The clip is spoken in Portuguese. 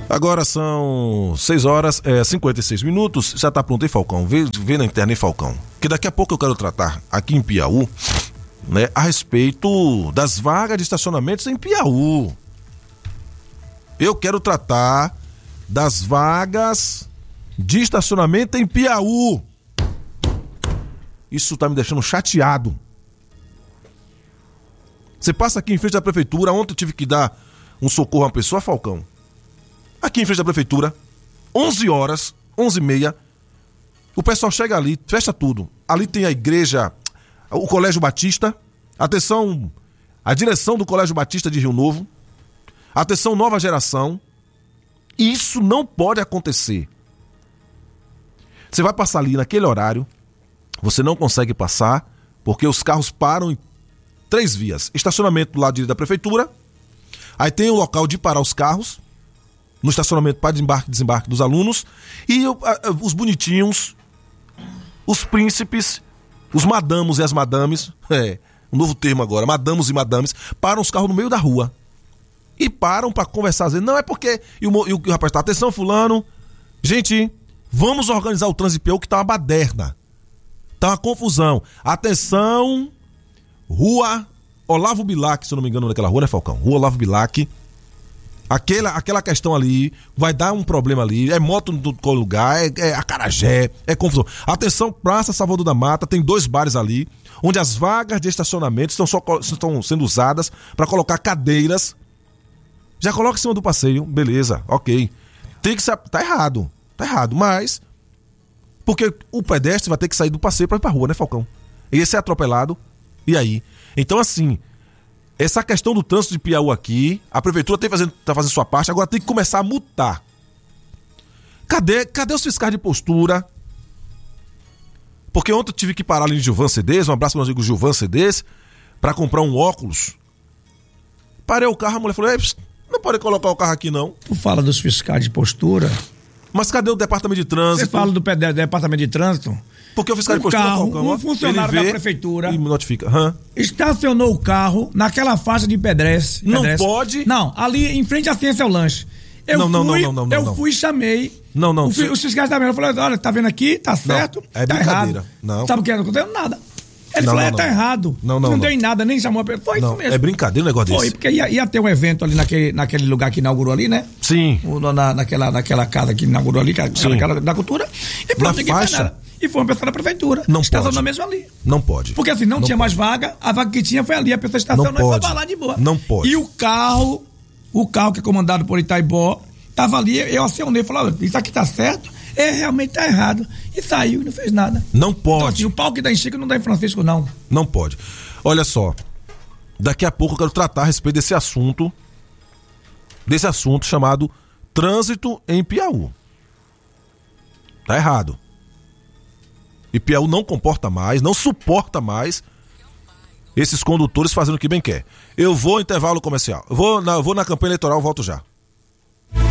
Agora são 6h56. Já tá pronto aí, Falcão? Vê na internet, Falcão. Que daqui a pouco eu quero tratar aqui em Piauí, né, a respeito das vagas de estacionamentos em Piauí. Eu quero tratar das vagas de estacionamento em Piauí. Isso tá me deixando chateado. Você passa aqui em frente à prefeitura. Ontem eu tive que dar um socorro a uma pessoa, Falcão. Aqui em frente à prefeitura, 11h, 11h30, o pessoal chega ali, fecha tudo. Ali tem a igreja, o Colégio Batista. Atenção, a direção do Colégio Batista de Rio Novo. Atenção, nova geração. Isso não pode acontecer. Você vai passar ali naquele horário, você não consegue passar, porque os carros param em 3 vias. Estacionamento do lado direito da prefeitura, aí tem o local de parar os carros, no estacionamento para desembarque e desembarque dos alunos, e os bonitinhos, os príncipes, os madamos e as madames, um novo termo agora, madamos e madames, param os carros no meio da rua. E param para conversar, dizendo, não, é porque... E o rapaz tá, atenção, fulano, gente, vamos organizar o trânsito Piauí, que tá uma baderna. Tá uma confusão. Atenção, Rua Olavo Bilac, se eu não me engano, naquela rua, né, Falcão? Rua Olavo Bilac. Aquela questão ali, vai dar um problema ali, é moto no lugar, é acarajé, é confusão. Atenção, Praça Salvador da Mata, tem 2 bares ali, onde as vagas de estacionamento estão sendo usadas para colocar cadeiras. Já coloca em cima do passeio, beleza, ok. Tem que ser, tá errado, mas porque o pedestre vai ter que sair do passeio para ir pra rua, né, Falcão? Esse é atropelado, e aí? Então, assim, essa questão do trânsito de Piauí aqui, a prefeitura tá fazendo sua parte, agora tem que começar a multar. Cadê os fiscais de postura? Porque ontem eu tive que parar ali em Gilvan Cedês, um abraço para o meu amigo Gilvan Cedês, para comprar um óculos. Parei o carro, a mulher falou, não pode colocar o carro aqui não. Tu fala dos fiscais de postura. Mas cadê o departamento de trânsito? Você fala do departamento de trânsito? Porque o fiscal de postura... Um funcionário da prefeitura... E notifica. Estacionou o carro naquela faixa de pedestre. Não pode? Não, ali em frente à Ciência ao Lanche. Eu fui e chamei. Os fiscais da merda falaram, olha, tá vendo aqui? Tá certo? É tá brincadeira. Errado. Não. Sabe o que não aconteceu? Nada. Ele falou, tá errado. Não deu em nada, nem chamou a pessoa. Foi isso mesmo. É brincadeira o negócio desse. Foi, porque ia ter um evento ali naquele lugar que inaugurou ali, né? Sim. Naquela casa que inaugurou ali, aquela da cultura. E pronto, ninguém fez nada. E foi uma pessoa da prefeitura. Não estacionou pode. mesmo ali. Não pode. Porque assim, não tinha mais vaga, a vaga que tinha foi ali, a pessoa estacionou e foi pra lá de boa. Não pode. E o carro que é comandado por Itaibó, tava ali, eu acionei, falei, olha, isso aqui tá certo, realmente tá errado. E saiu e não fez nada. Não pode. Então assim, o pau que dá em Chico não dá em Francisco, não. Não pode. Olha só, daqui a pouco eu quero tratar a respeito desse assunto chamado trânsito em Piauí. Tá errado. E Piauí não comporta mais, não suporta mais esses condutores fazendo o que bem quer. Eu vou ao intervalo comercial. Eu vou na campanha eleitoral, volto já.